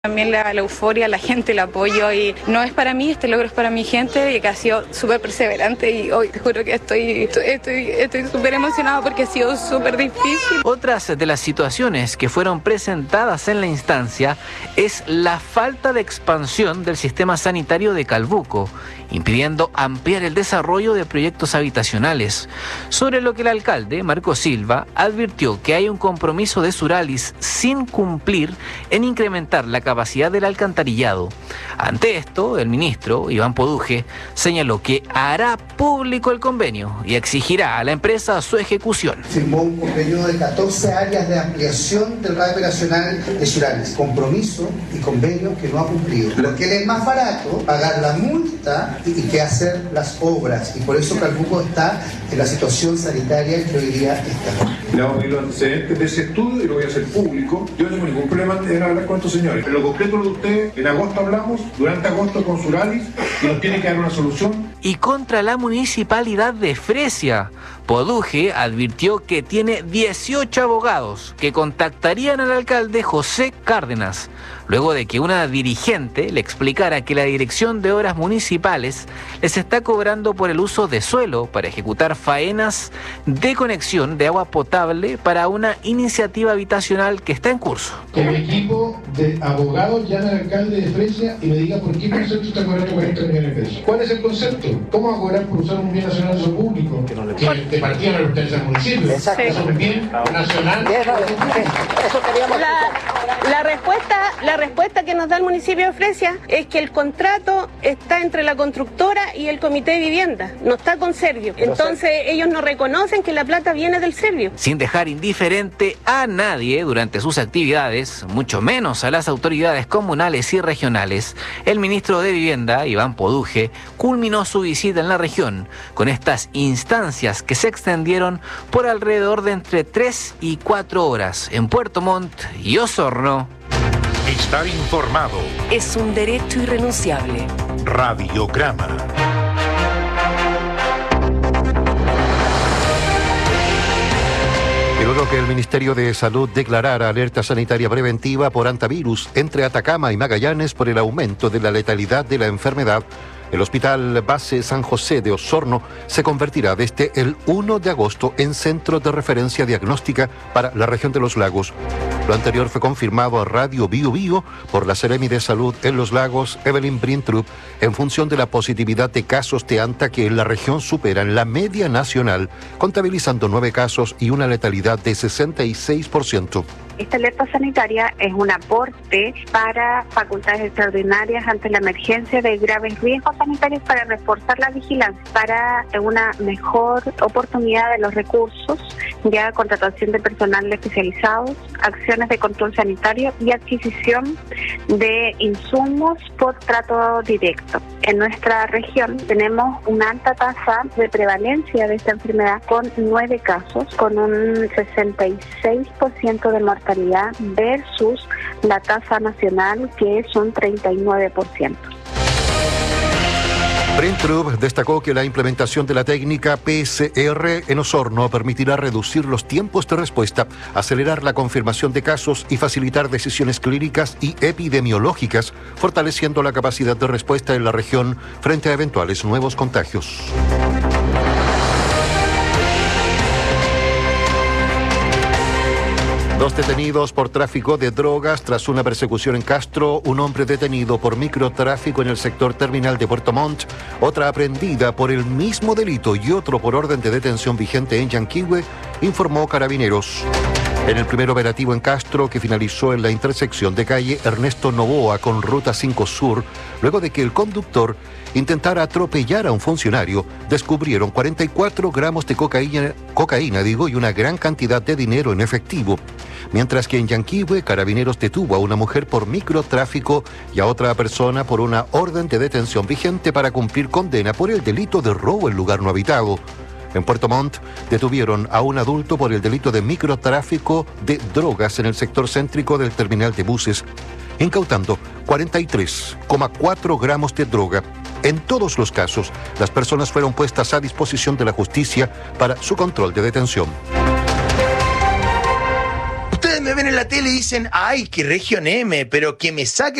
También la euforia, la gente, el apoyo, y no es para mí, este logro es para mi gente y que ha sido súper perseverante, y hoy te juro que estoy súper emocionada porque ha sido súper difícil. Otras de las situaciones que fueron presentadas en la instancia es la falta de expansión del sistema sanitario de Calbuco, impidiendo ampliar el desarrollo de proyectos habitacionales, sobre lo que el alcalde, Marco Silva, advirtió que hay un compromiso de Suralis sin cumplir en incrementar la capacidad del alcantarillado. Ante esto, el ministro, Iván Poduje, señaló que hará público el convenio y exigirá a la empresa su ejecución. Firmó un convenio de 14 áreas de ampliación del radio operacional de Suralis. Compromiso y convenio que no ha cumplido. Lo que le es más barato, pagar la multa y que hacer las obras. Y por eso Calbuco está en la situación sanitaria que hoy día está. Le vamos a pedir los antecedentes de ese estudio y lo voy a hacer público. Yo no tengo ningún problema en hablar con estos señores. Pero lo concreto lo de ustedes, en agosto hablamos, durante agosto con Suralis, y nos tiene que dar una solución. Y contra la municipalidad de Fresia, Poduje advirtió que tiene 18 abogados que contactarían al alcalde José Cárdenas, luego de que una dirigente le explicara que la Dirección de Obras Municipales les está cobrando por el uso de suelo para ejecutar faenas de conexión de agua potable para una iniciativa habitacional que está en curso. Que mi equipo de abogados llame al alcalde de Fresia y me diga por qué concepto está cobrando 40 millones de pesos. ¿Cuál es el concepto? ¿Cómo va a cobrar por usar un bien nacional de uso público? Que de partida no le pertenece al municipio. Exacto. Es un bien nacional. La respuesta que nos da el municipio de Fresia es que el contrato está entre la constructora y el comité de vivienda, no está con Servio. Entonces ellos no reconocen que la plata viene del Servio. Sin dejar indiferente a nadie durante sus actividades, mucho menos a las autoridades comunales y regionales, el ministro de Vivienda, Iván Poduje, culminó su visita en la región con estas instancias que se extendieron por alrededor de entre 3 y 4 horas en Puerto Montt y Osorno. Estar informado es un derecho irrenunciable. Radiograma. Y luego que el Ministerio de Salud declarara alerta sanitaria preventiva por hantavirus entre Atacama y Magallanes por el aumento de la letalidad de la enfermedad, el Hospital Base San José de Osorno se convertirá desde el 1 de agosto en centro de referencia diagnóstica para la región de los lagos. Lo anterior fue confirmado a Radio Bio Bio por la Seremi de Salud en los Lagos, Evelyn Brintrup, en función de la positividad de casos de anta que en la región superan la media nacional, contabilizando 9 casos y una letalidad de 66%. Esta alerta sanitaria es un aporte para facultades extraordinarias ante la emergencia de graves riesgos sanitarios para reforzar la vigilancia, para una mejor oportunidad de los recursos, ya contratación de personal especializados, acciones de control sanitario y adquisición de insumos por trato directo. En nuestra región tenemos una alta tasa de prevalencia de esta enfermedad con 9 casos, con un 66% de mortalidad versus la tasa nacional que es un 39%. Brintrup destacó que la implementación de la técnica PCR en Osorno permitirá reducir los tiempos de respuesta, acelerar la confirmación de casos y facilitar decisiones clínicas y epidemiológicas, fortaleciendo la capacidad de respuesta en la región frente a eventuales nuevos contagios. Dos detenidos por tráfico de drogas tras una persecución en Castro, un hombre detenido por microtráfico en el sector terminal de Puerto Montt, otra aprehendida por el mismo delito y otro por orden de detención vigente en Yanquihue, informó Carabineros. En el primer operativo en Castro, que finalizó en la intersección de calle Ernesto Novoa con Ruta 5 Sur, luego de que el conductor intentara atropellar a un funcionario, descubrieron 44 gramos de cocaína y una gran cantidad de dinero en efectivo. Mientras que en Yanquihue, Carabineros detuvo a una mujer por microtráfico y a otra persona por una orden de detención vigente para cumplir condena por el delito de robo en lugar no habitado. En Puerto Montt detuvieron a un adulto por el delito de microtráfico de drogas en el sector céntrico del terminal de buses, incautando 43,4 gramos de droga. En todos los casos, las personas fueron puestas a disposición de la justicia para su control de detención. Ustedes me ven en la tele y dicen, ay, que Región M, pero que me saque